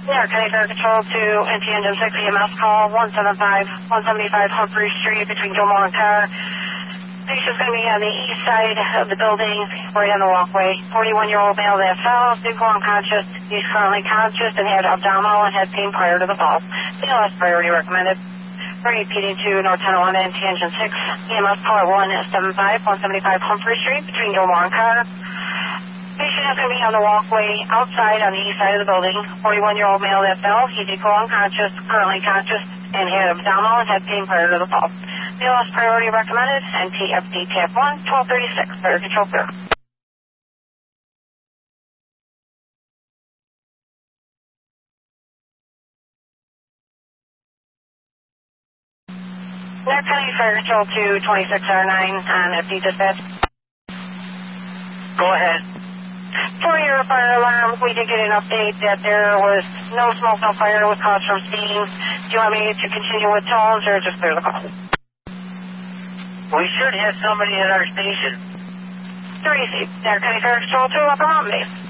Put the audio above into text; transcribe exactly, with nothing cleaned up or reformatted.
Yeah, County Fire Control to N T Engine six E M S call, one seventy-five, one seventy-five Humphrey Street between Gilmore and Carr. Patient's going to be on the east side of the building, right on the walkway. forty-one-year-old male that fell, did go unconscious. He's currently conscious and had abdominal and head pain prior to the fall. C L S priority recommended. Repeating to North ten oh one N T Engine six, E M S caller one seventy-five, one seventy-five Humphrey Street between Gilmore and Carr. Patient is going to be on the walkway outside on the east side of the building. forty-one-year-old male that fell, he did go unconscious, currently conscious, and had abdominal and head pain prior to the fall. C L S priority recommended, N T F D T F one, twelve thirty-six, fire control clear. Next County Fire Control to twenty-six R nine on F D dispatch. Go ahead. For your fire alarm, we did get an update that there was no smoke, no fire, was caused from steam. Do you want me to continue with tones or just clear the call? We should have somebody at our station. three C, County Fire Control to Upper Mountain Base.